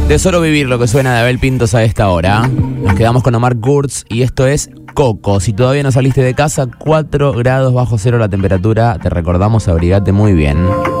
Solo Vivir, lo que suena de Abel Pintos a esta hora. Nos quedamos con Omar Kurz y esto es Coco. Si todavía no saliste de casa, 4 grados bajo cero la temperatura. Te recordamos, abrigate muy bien.